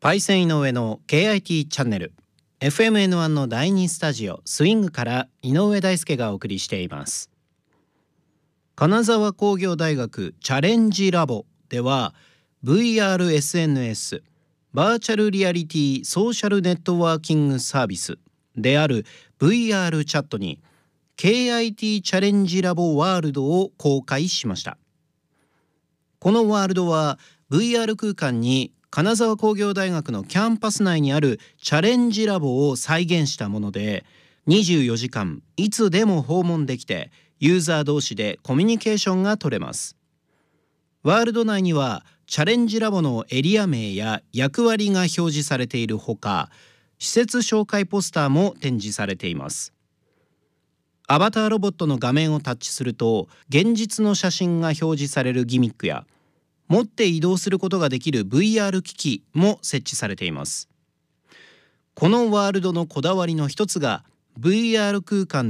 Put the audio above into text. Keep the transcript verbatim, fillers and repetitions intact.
パイセン井上の ケーアイティー チャンネル エフエムエヌワン のだいにスタジオスイングから井上大輔がお送りしています。金沢工業大学チャレンジラボでは ブイアールエスエヌエス バーチャルリアリティソーシャルネットワーキングサービスである ブイアール チャットに ケーアイティー チャレンジラボワールドを公開しました。このワールドは ブイアール 空間に金沢工業大学のキャンパス内にあるチャレンジラボを再現したもので、にじゅうよじかんいつでも訪問できてユーザー同士でコミュニケーションが取れます。ワールド内にはチャレンジラボのエリア名や役割が表示されているほか、施設紹介ポスターも展示されています。アバターロボットの画面をタッチすると現実の写真が表示されるギミックや、持って移動することができる ブイアール 機器も設置されています。このワールドのこだわりの一つが ブイアール 空間